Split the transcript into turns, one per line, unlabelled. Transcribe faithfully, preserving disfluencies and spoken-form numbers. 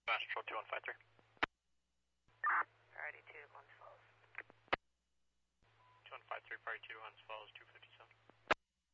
Master Patrol two one five three.
Priority two, Lens Falls.
two one five three, priority two, Lens Falls, two fifty.